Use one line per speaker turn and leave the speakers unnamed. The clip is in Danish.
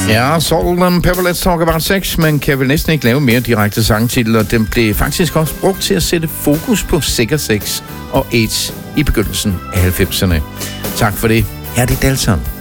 Ja, Salt and Pepper, Let's Talk About Sex. Man kan vel næsten ikke lave mere direkte sangtitler. Den blev faktisk også brugt til at sætte fokus på sikker sex og AIDS i begyndelsen af 90'erne. Tak for det. Her er det Dalton.